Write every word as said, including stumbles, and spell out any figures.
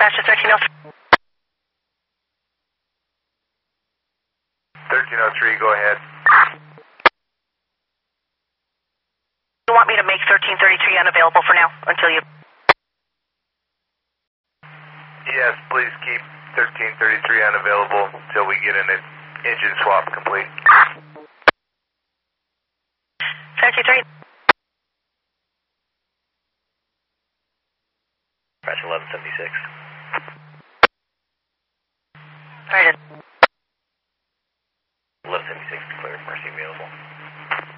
dispatch to thirteen oh three. thirteen oh three, go ahead. You want me to make thirteen thirty-three unavailable for now until you... Yes, please keep thirteen thirty-three unavailable until we get an engine swap complete. thirty-three. Dispatch eleven seventy-six. All right.